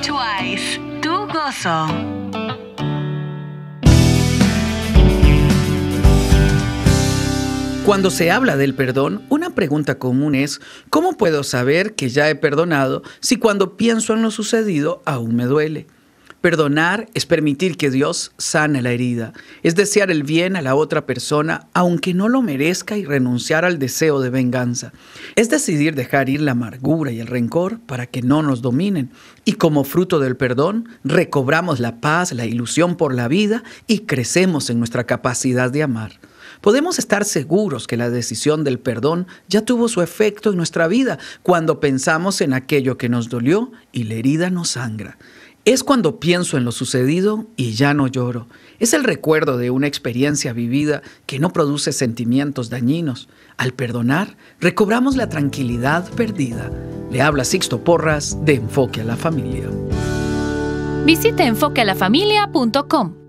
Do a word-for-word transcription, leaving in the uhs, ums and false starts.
Twice, tu gozo. Cuando se habla del perdón, una pregunta común es: ¿cómo puedo saber que ya he perdonado si cuando pienso en lo sucedido aún me duele? Perdonar es permitir que Dios sane la herida, es desear el bien a la otra persona aunque no lo merezca y renunciar al deseo de venganza. Es decidir dejar ir la amargura y el rencor para que no nos dominen. Y como fruto del perdón, recobramos la paz, la ilusión por la vida y crecemos en nuestra capacidad de amar. Podemos estar seguros que la decisión del perdón ya tuvo su efecto en nuestra vida cuando pensamos en aquello que nos dolió y la herida nos sangra. Es cuando pienso en lo sucedido y ya no lloro. Es el recuerdo de una experiencia vivida que no produce sentimientos dañinos. Al perdonar, recobramos la tranquilidad perdida. Le habla Sixto Porras de Enfoque a la Familia. Visita enfoque a la familia punto com.